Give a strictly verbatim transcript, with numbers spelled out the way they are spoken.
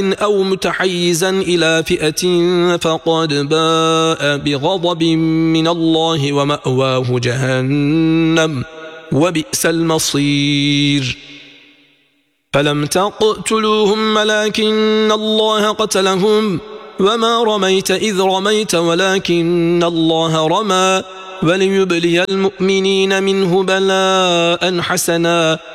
أو متحيزا إلى فئة فقد باء بغضب من الله ومأواه جهنم وبئس المصير. فلم تقتلوهم ولكن الله قتلهم وما رميت إذ رميت ولكن الله رمى وليبلي المؤمنين منه بلاء حسنا